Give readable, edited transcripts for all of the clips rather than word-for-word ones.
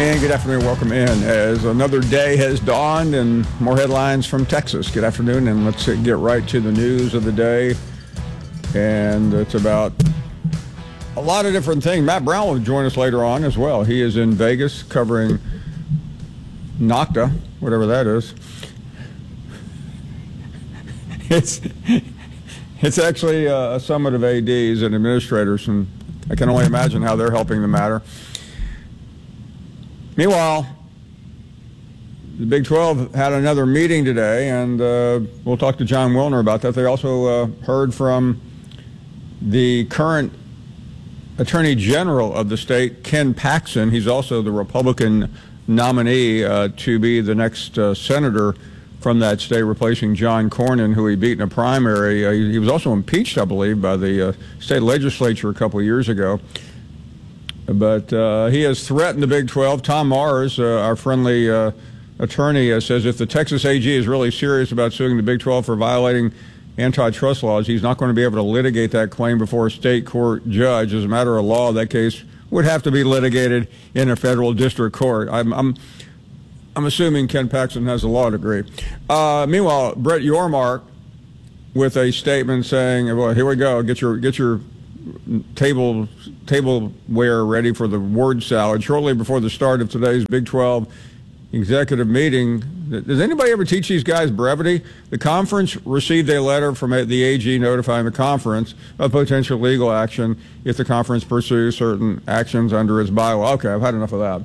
And good afternoon. Welcome in as another day has dawned and more headlines from Texas. Good afternoon, and let's get right to the news of the day. And it's about a lot of different things. Matt Brown will join us later on as well. He is in Vegas covering NACDA, whatever that is. It's actually a summit of ADs and administrators, and I can only imagine how they're helping the matter. Meanwhile, the Big 12 had another meeting today, and we'll talk to John Wilner about that. They also heard from the current Attorney General of the state, Ken Paxton. He's also the Republican nominee to be the next senator from that state, replacing John Cornyn, who he beat in a primary. He was also impeached, I believe, by the state legislature a couple of years ago. But he has threatened the Big 12. Tom Mars, our friendly attorney, says if the Texas AG is really serious about suing the Big 12 for violating antitrust laws, he's not going to be able to litigate that claim before a state court judge. As a matter of law, that case would have to be litigated in a federal district court. I'm assuming Ken Paxton has a law degree. Meanwhile, Brett Yormark with a statement saying, well, here we go, get your tableware ready for the word salad. Shortly before the start of today's Big 12 executive meeting, does anybody ever teach these guys brevity? The conference received a letter from the AG notifying the conference of potential legal action if the conference pursues certain actions under its bylaw. Okay, I've had enough of that.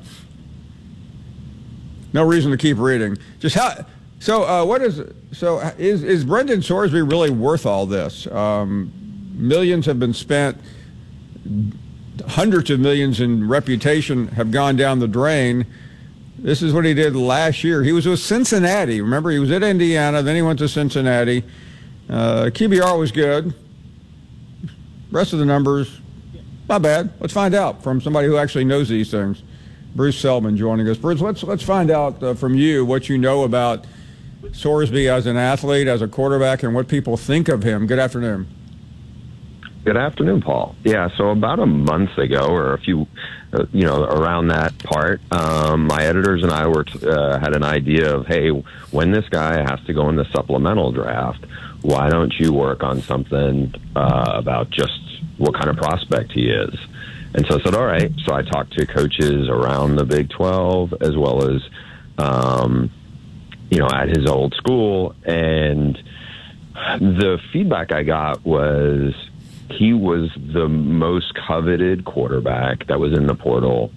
No reason to keep reading. Just how? So, is Brendan Sorsby really worth all this? Millions have been spent. Hundreds of millions in reputation have gone down the drain. This is what he did last year. He was with Cincinnati. Remember, he was at Indiana, then he went to Cincinnati. QBR was good. Rest of the numbers, not bad. Let's find out from somebody who actually knows these things. Bruce Selman joining us. Bruce, let's find out from you what you know about Sorsby as an athlete, as a quarterback, and what people think of him. Good afternoon. Good afternoon, Paul. Yeah, so about a month ago, or a few, around that part, my editors and I had an idea of, hey, when this guy has to go in the supplemental draft, why don't you work on something about just what kind of prospect he is? And so I said, all right. So I talked to coaches around the Big 12 as well as, at his old school. And the feedback I got was he was the most coveted quarterback that was in the portal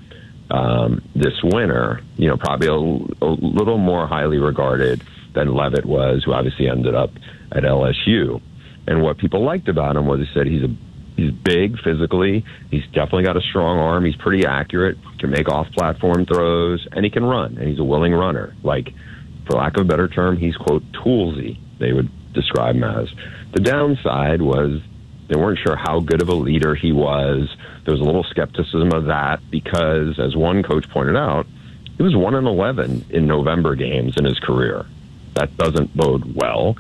this winter, probably a little more highly regarded than Levitt was, who obviously ended up at LSU. And what people liked about him was he said he's big physically. He's definitely got a strong arm. He's pretty accurate, can make off-platform throws, and he can run, and he's a willing runner. Like, for lack of a better term, he's, quote, toolsy, they would describe him as. The downside was they weren't sure how good of a leader he was. There was a little skepticism of that because, as one coach pointed out, he was 1-11 in November games in his career. That doesn't bode well.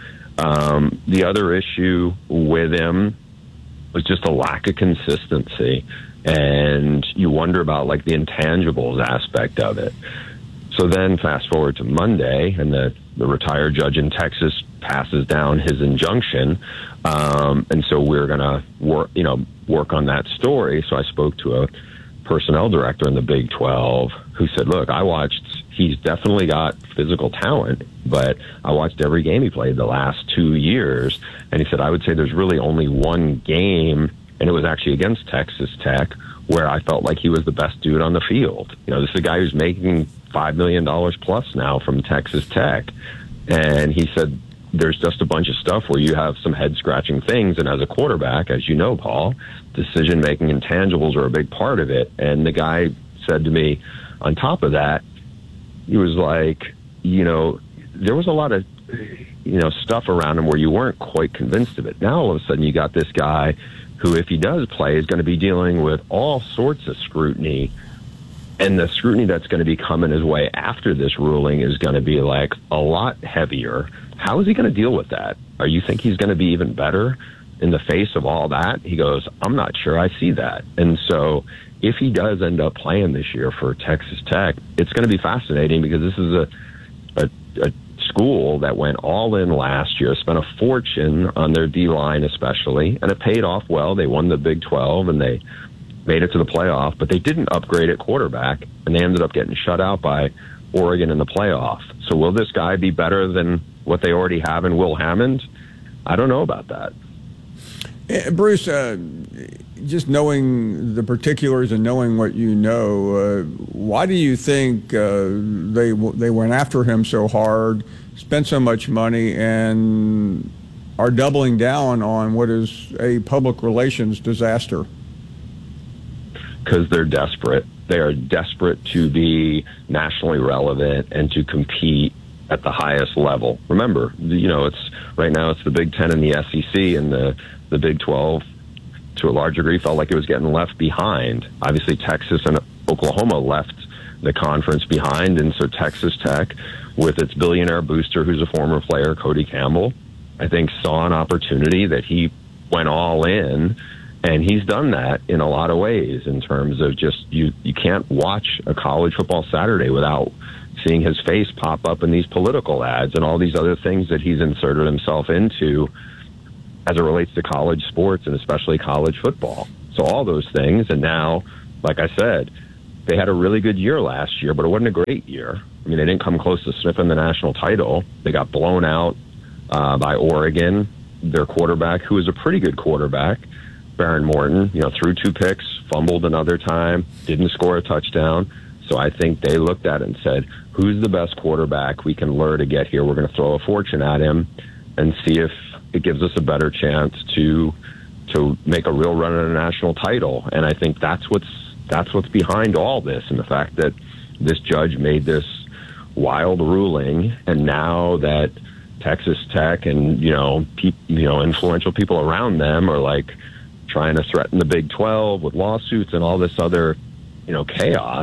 The other issue with him was just a lack of consistency, and you wonder about like the intangibles aspect of it. So then fast forward to Monday, and the retired judge in Texas passes down his injunction, and so we're going to work on that story. So I spoke to a personnel director in the Big 12 who said, look, he's definitely got physical talent, but I watched every game he played the last 2 years, and he said, I would say there's really only one game, and it was actually against Texas Tech, where I felt like he was the best dude on the field. This is a guy who's making $5 million plus now from Texas Tech, and he said there's just a bunch of stuff where you have some head-scratching things, and as a quarterback, as you know, Paul, decision-making intangibles are a big part of it. And the guy said to me, on top of that, he was like, there was a lot of, stuff around him where you weren't quite convinced of it. Now, all of a sudden, you got this guy who, if he does play, is going to be dealing with all sorts of scrutiny. And the scrutiny that's going to be coming his way after this ruling is going to be like a lot heavier. How is he going to deal with that? Or you think he's going to be even better in the face of all that? He goes, I'm not sure I see that. And so if he does end up playing this year for Texas Tech, it's going to be fascinating because this is a school that went all in last year, spent a fortune on their D-line especially, and it paid off well. They won the Big 12 and they made it to the playoff, but they didn't upgrade at quarterback, and they ended up getting shut out by Oregon in the playoff. So will this guy be better than what they already have in Will Hammond? I don't know about that. Bruce, just knowing the particulars and knowing what you know, why do you think they went after him so hard, spent so much money, and are doubling down on what is a public relations disaster? Because they're desperate. They are desperate to be nationally relevant and to compete at the highest level. Remember, it's right now it's the Big Ten and the SEC, and the Big 12, to a large degree, felt like it was getting left behind. Obviously, Texas and Oklahoma left the conference behind, and so Texas Tech, with its billionaire booster, who's a former player, Cody Campbell, I think saw an opportunity that he went all in. And he's done that in a lot of ways in terms of just you can't watch a college football Saturday without seeing his face pop up in these political ads and all these other things that he's inserted himself into as it relates to college sports and especially college football. So all those things. And now, like I said, they had a really good year last year, but it wasn't a great year. I mean, they didn't come close to sniffing the national title. They got blown out by Oregon. Their quarterback, who is a pretty good quarterback, Baron Morton, threw 2 picks, fumbled another time, didn't score a touchdown. So I think they looked at it and said, who's the best quarterback we can lure to get here? We're going to throw a fortune at him and see if it gives us a better chance to make a real run at a national title. And I think that's what's behind all this, and the fact that this judge made this wild ruling, and now that Texas Tech and influential people around them are like trying to threaten the Big 12 with lawsuits and all this other, chaos.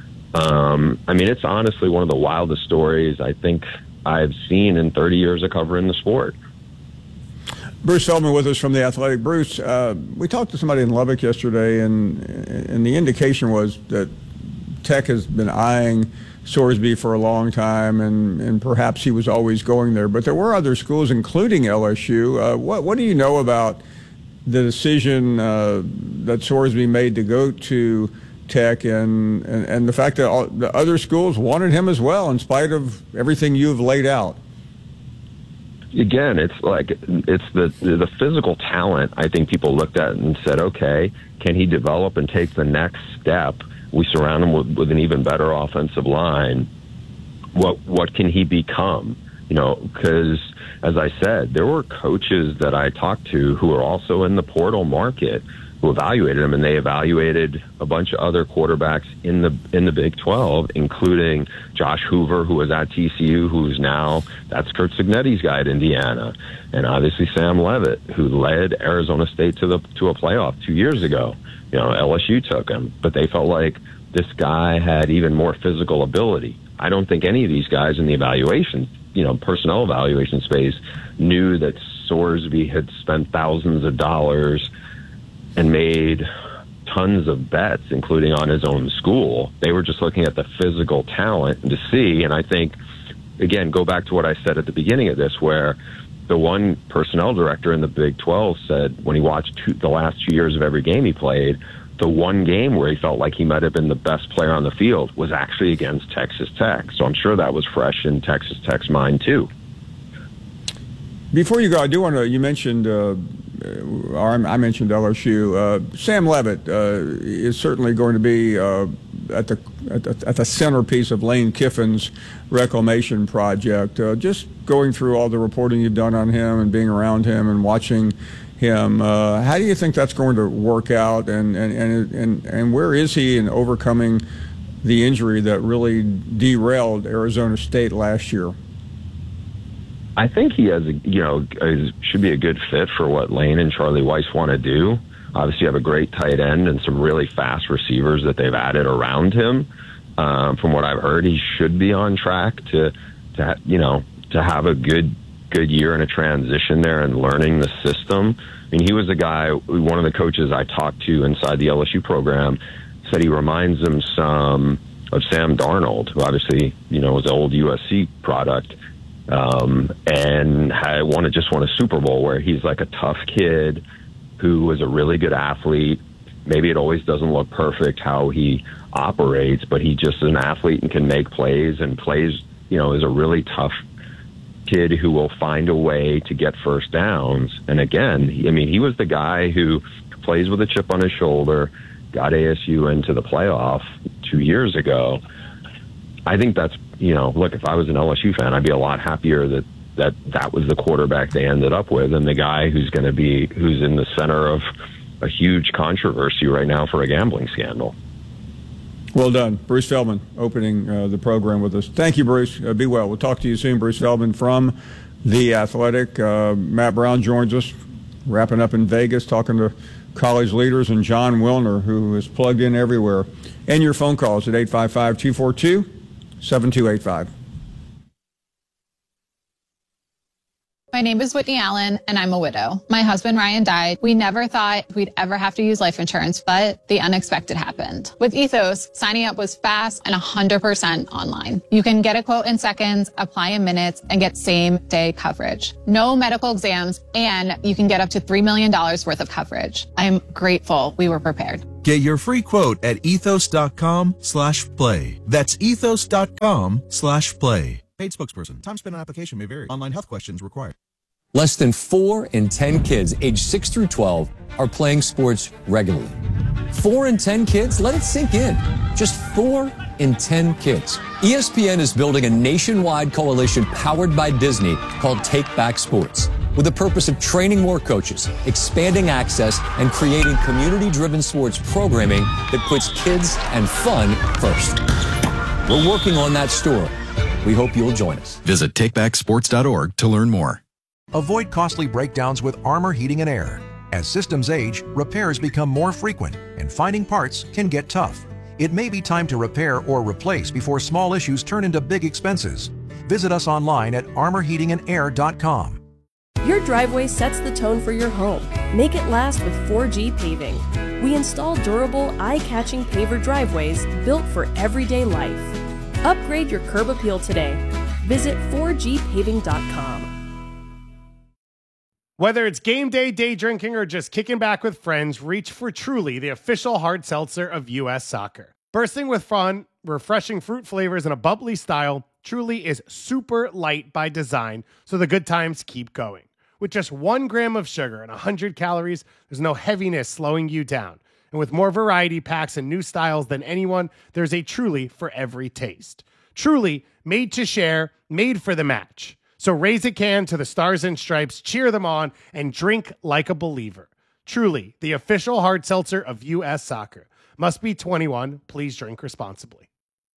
I mean, it's honestly one of the wildest stories I think I've seen in 30 years of covering the sport. Bruce Feldman with us from The Athletic. Bruce, we talked to somebody in Lubbock yesterday, and the indication was that Tech has been eyeing Sorsby for a long time, and perhaps he was always going there. But there were other schools, including LSU. What do you know about the decision that Sorsby made to go to Tech, and the fact that the other schools wanted him as well, in spite of everything you've laid out? Again, it's the physical talent. I think people looked at and said, okay, can he develop and take the next step? We surround him with an even better offensive line. What can he become? Because as I said, there were coaches that I talked to who are also in the portal market who evaluated him, and they evaluated a bunch of other quarterbacks in the Big 12, including Josh Hoover, who was at TCU, that's Curt Cignetti's guy at Indiana, and obviously Sam Leavitt, who led Arizona State to a playoff 2 years ago. LSU took him, but they felt like this guy had even more physical ability. I don't think any of these guys in the evaluation, personnel evaluation space knew that Sorsby had spent thousands of dollars and made tons of bets, including on his own school. They were just looking at the physical talent to see. And I think, again, go back to what I said at the beginning of this, where the one personnel director in the Big 12 said when he watched the last 2 years of every game he played, the one game where he felt like he might have been the best player on the field was actually against Texas Tech. So I'm sure that was fresh in Texas Tech's mind, too. Before you go, I do want to, you mentioned, I mentioned LSU. Sam Leavitt is certainly going to be at the centerpiece of Lane Kiffin's reclamation project. Just going through all the reporting you've done on him and being around him and watching him, how do you think that's going to work out, and where is he in overcoming the injury that really derailed Arizona State last year? I think he has, should be a good fit for what Lane and Charlie Weiss want to do. Obviously, you have a great tight end and some really fast receivers that they've added around him. From what I've heard, he should be on track to have a good year in a transition there and learning the system. I mean, he was a guy, one of the coaches I talked to inside the LSU program said he reminds him some of Sam Darnold, who obviously, was an old USC product, and just won a Super Bowl, where he's like a tough kid who was a really good athlete. Maybe it always doesn't look perfect how he operates, but he just is an athlete and can make plays, and plays, is a really tough kid who will find a way to get first downs. And again, he was the guy who plays with a chip on his shoulder, got ASU into the playoff 2 years ago. I think that's, look, if I was an LSU fan, I'd be a lot happier that was the quarterback they ended up with, and the guy who's in the center of a huge controversy right now for a gambling scandal. Well done. Bruce Feldman opening the program with us. Thank you, Bruce. Be well. We'll talk to you soon. Bruce Feldman from The Athletic. Matt Brown joins us, wrapping up in Vegas, talking to college leaders, and Jon Wilner, who is plugged in everywhere. And your phone calls at 855-242-7285. My name is Whitney Allen, and I'm a widow. My husband, Ryan, died. We never thought we'd ever have to use life insurance, but the unexpected happened. With Ethos, signing up was fast and 100% online. You can get a quote in seconds, apply in minutes, and get same-day coverage. No medical exams, and you can get up to $3 million worth of coverage. I'm grateful we were prepared. Get your free quote at ethos.com/play. That's ethos.com/play. Paid spokesperson. Time spent on application may vary. Online health questions required. Less than 4 in 10 kids aged 6 through 12 are playing sports regularly. 4 in 10 kids? Let it sink in. Just 4 in 10 kids. ESPN is building a nationwide coalition powered by Disney called Take Back Sports, with the purpose of training more coaches, expanding access, and creating community-driven sports programming that puts kids and fun first. We're working on that story. We hope you'll join us. Visit takebacksports.org to learn more. Avoid costly breakdowns with Armor Heating and Air. As systems age, repairs become more frequent, and finding parts can get tough. It may be time to repair or replace before small issues turn into big expenses. Visit us online at armorheatingandair.com. Your driveway sets the tone for your home. Make it last with 4G Paving. We install durable, eye-catching paver driveways built for everyday life. Upgrade your curb appeal today. Visit 4gpaving.com. Whether it's game day, day drinking, or just kicking back with friends, reach for Truly, the official hard seltzer of U.S. Soccer. Bursting with fun, refreshing fruit flavors, and a bubbly style, Truly is super light by design, so the good times keep going. With just 1 gram of sugar and 100 calories, there's no heaviness slowing you down. And with more variety packs and new styles than anyone, there's a Truly for every taste. Truly, made to share, made for the match. So raise a can to the Stars and Stripes, cheer them on, and drink like a believer. Truly, the official hard seltzer of U.S. Soccer. Must be 21. Please drink responsibly.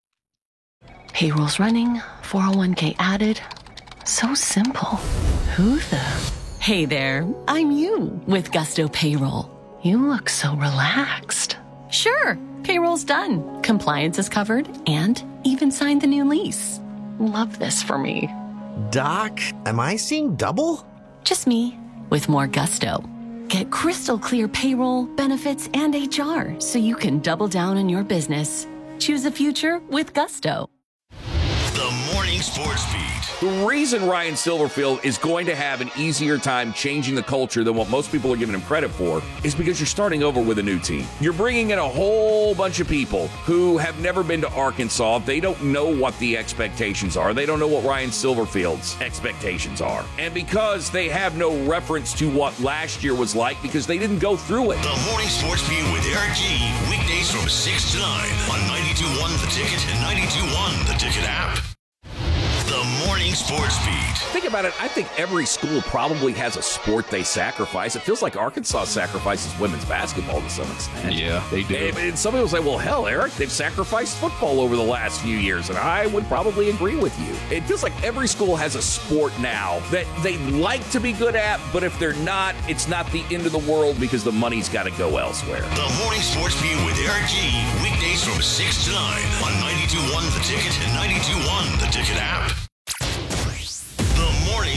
Payroll's running, 401k added. So simple. Who the? Hey there, I'm you with Gusto Payroll. You look so relaxed. Sure, payroll's done. Compliance is covered and even signed the new lease. Love this for me. Doc, am I seeing double? Just me, with more gusto. Get crystal clear payroll, benefits, and HR so you can double down on your business. Choose a future with Gusto. The Morning Sports Beat. The reason Ryan Silverfield is going to have an easier time changing the culture than what most people are giving him credit for is because you're starting over with a new team. You're bringing in a whole bunch of people who have never been to Arkansas. They don't know what the expectations are. They don't know what Ryan Silverfield's expectations are. And because they have no reference to what last year was like because they didn't go through it. The Morning Sports Beat with Eric G. Weekdays from 6 to 9 on 92.1 The Ticket and 92.1 The Ticket app. The Morning Sports Beat. Think about it. I think every school probably has a sport they sacrifice. It feels like Arkansas sacrifices women's basketball to some extent. Yeah, they do. And some people say, well, hell, Eric, they've sacrificed football over the last few years. And I would probably agree with you. It feels like every school has a sport now that they like to be good at, but if they're not, it's not the end of the world because the money's got to go elsewhere. The Morning Sports Beat with Eric G. Weekdays from 6 to 9 on 92.1 The Ticket and 92.1 The Ticket app. The Morning Sports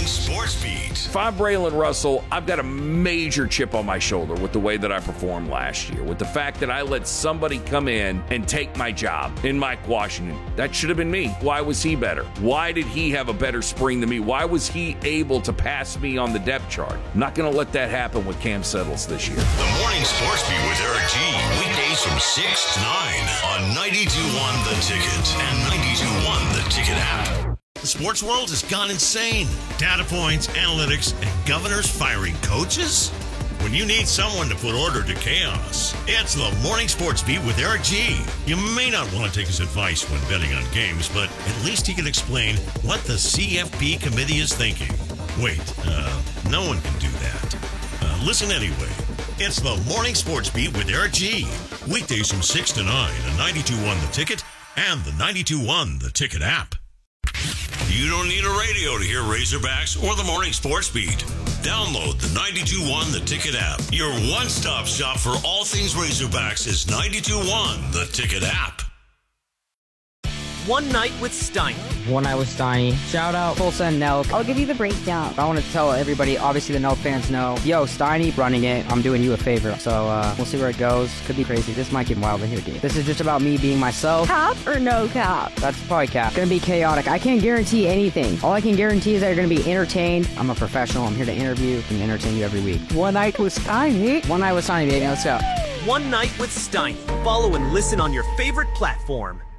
Sports Beat. If I'm Braylon Russell, I've got a major chip on my shoulder with the way that I performed last year, with the fact that I let somebody come in and take my job in Mike Washington. That should have been me. Why was he better? Why did he have a better spring than me? Why was he able to pass me on the depth chart? I'm not going to let that happen with Cam Settles this year. The Morning Sports Beat with Eric G. Weekdays from 6 to 9 on 92.1 The Ticket and 92.1 The Ticket app. The sports world has gone insane. Data points, analytics, and governors firing coaches? When you need someone to put order to chaos, it's the Morning Sports Beat with Eric G. You may not want to take his advice when betting on games, but at least he can explain what the CFP committee is thinking. Wait, no one can do that. Listen anyway. It's the Morning Sports Beat with Eric G. Weekdays from 6 to 9 on 92.1 The Ticket and the 92.1 The Ticket app. You don't need a radio to hear Razorbacks or the Morning Sports Beat. Download the 92.1 The Ticket app. Your one-stop shop for all things Razorbacks is 92.1 The Ticket app. One Night with Steiny. One Night with Steiny. Shout out Tulsa and Nelk. I'll give you the breakdown. I want to tell everybody, obviously the Nelk fans know, yo, Steiny running it. I'm doing you a favor. So we'll see where it goes. Could be crazy. This might get wild in here, dude. This is just about me being myself. Cap or no cap? That's probably cap. Gonna be chaotic. I can't guarantee anything. All I can guarantee is that you're gonna be entertained. I'm a professional. I'm here to interview and entertain you every week. One Night with Steiny. One Night with Steiny, baby. Let's go. One Night with Steiny. Follow and listen on your favorite platform.